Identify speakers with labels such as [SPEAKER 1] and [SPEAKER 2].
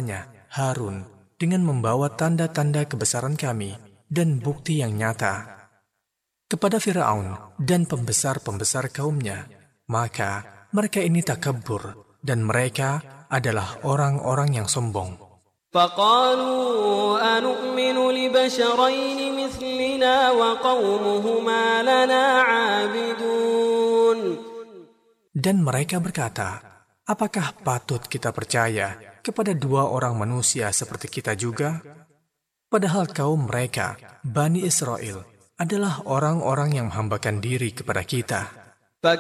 [SPEAKER 1] putranya, Harun, dengan membawa tanda-tanda kebesaran kami dan bukti yang nyata kepada Firaun dan pembesar-pembesar kaumnya. Maka mereka ini takabur dan mereka adalah orang-orang yang sombong.
[SPEAKER 2] فقالوا أنؤمن لبشرين مثلنا وقومهما لنا عابدون.
[SPEAKER 1] Dan mereka berkata, apakah patut kita percaya kepada dua orang manusia seperti kita juga? Padahal kaum mereka, Bani Israel, adalah orang-orang yang menghambakan diri kepada kita.